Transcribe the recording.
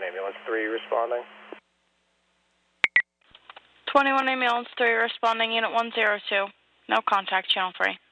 Ambulance 3 responding. 21 Ambulance 3 responding, Unit 102. No contact, Channel 3.